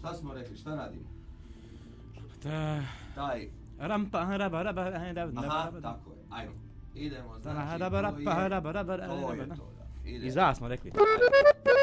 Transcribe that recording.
Šta smo rekli, šta radimo? Taj... Rampa, raba, raba, aha, tako je, ajmo. Idemo, znači, to je to, da. idemo. I za smo rekli.